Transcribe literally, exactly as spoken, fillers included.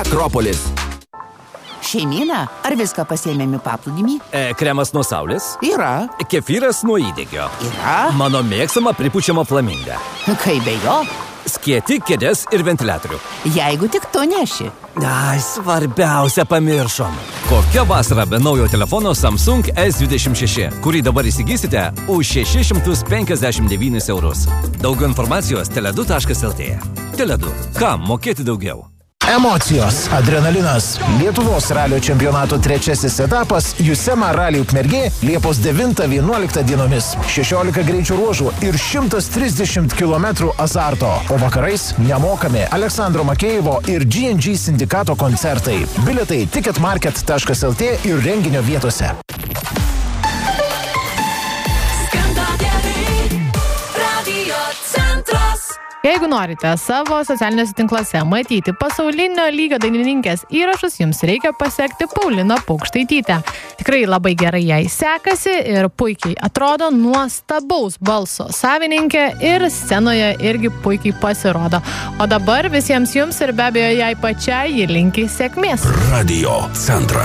Akropolis. Šeimyna, ar viską pasiėmėme paplūdimį? E, kremas nuo saulės. Yra. Kefyras nuo įdegio. Yra. Mano mėgstama pripučiama flaminga. Kaip be jo? Skėti, kėdės ir ventiliatorių. Jeigu tik tu neši. Ai, svarbiausia pamiršom. Kokia vasara be naujo telefono Samsung S dvidešimt šeši, kurį dabar įsigysite už šešis šimtus penkiasdešimt devynis eurus. Daugiau informacijos tele du taškas el tė. Tele du. Kam mokėti daugiau? Emocijos, adrenalinas. Lietuvos ralio čempionato trečiasis etapas Jusema Rally Ukmergė Liepos devintą vienuoliktą dienomis. šešiolika greičio ruožų ir šimtas trisdešimt kilometrų azarto. O vakarais nemokami Aleksandro Makėjevo ir G and G sindikato koncertai. Bilietai ticketmarket taškas el tė ir renginio vietose. Jeigu norite savo socialiniuose tinkluose matyti pasaulinio lygio dainininkės įrašus, jums reikia pasekti Pauliną Paukštaitytę. Tikrai labai gerai jai sekasi ir puikiai atrodo, nuostabaus balso savininkė ir scenoje irgi puikiai pasirodo. O dabar visiems jums ir be abejo jai pačiai ji linki sėkmės. Radio centras.